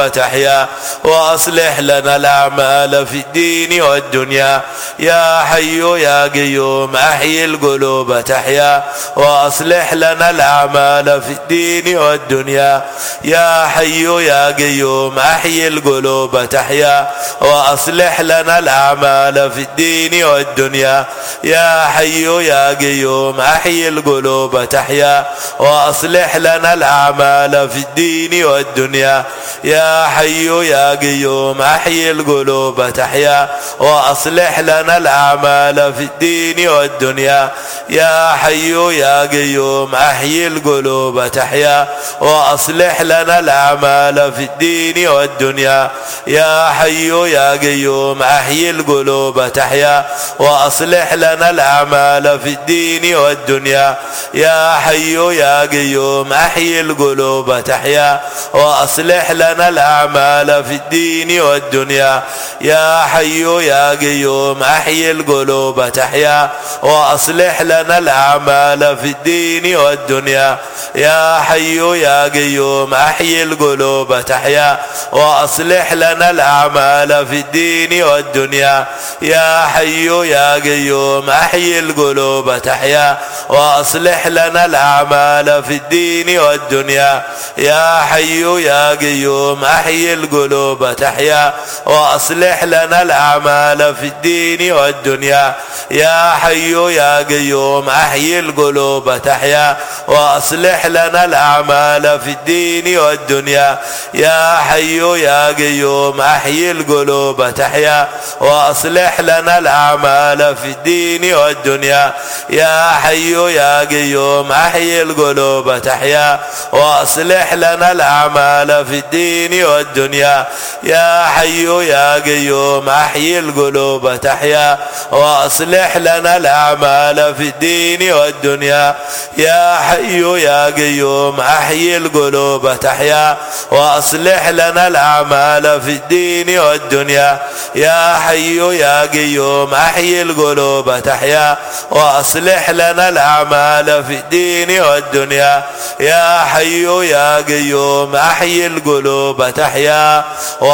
تحيا وأصلح لنا الأعمال في الدين والدنيا يا حي يا قيوم أحيي القلوب تحيا وأصلح لنا الأعمال في الدين والدنيا يا حي يا قيوم أحيي القلوب تحيا وأصلح لنا الأعمال في الدين والدنيا يا حي يا قيوم أحيي القلوب تحيا وأصلح لنا الأعمال في الدين والدنيا يا حي يا قيوم أحيي القلوب تحيا وأصلح لنا الأعمال في الدين والدنيا يا حي يا قيوم أحيي القلوب تحيا وأصلح لنا الأعمال في الدين والدنيا يا حي يا قيوم أحيي القلوب تحيا وأصلح لنا الأعمال في الدين والدنيا يا حي يا قيوم أحيي القلوب تحيا وأصلح لنا الأعمال في الدين والدنيا يا حي يا قيوم أحيي القلوب تحيا وأصلح لنا الأعمال في الدين والدنيا يا حي يا قيوم أحيي القلوب تحيا وأصلح لنا الأعمال في الدين والدنيا يا حي يا قيوم أحيي القلوب تحيا وأصلح لنا الأعمال في الدين والدنيا يا حي يا قيوم أحيي القلوب تحيا وأصلح لنا الأعمال في الدين والدنيا يا حي يا قيوم أحيي القلوب تحيا وأصلح لنا الأعمال في الدين والدنيا يا حي يا قيوم أحيي القلوب تحيا وأصلح لنا الأعمال في الدين والدنيا يا حي يا قيوم أحيي القلوب تحيا وأصلح لنا الأعمال في الدين والدنيا يا حي يا قيوم أحيي القلوب تحيا وأصلح لنا الأعمال في الدين والدنيا يا حي يا قيوم أحيي القلوب تحيا وأصلح لنا الأعمال في الدين والدنيا يا حي يا قيوم أحيي القلوب تحيا وأصلح لنا الأعمال في الدين والدنيا يا حي يا قيوم أحيي القلوب تحيا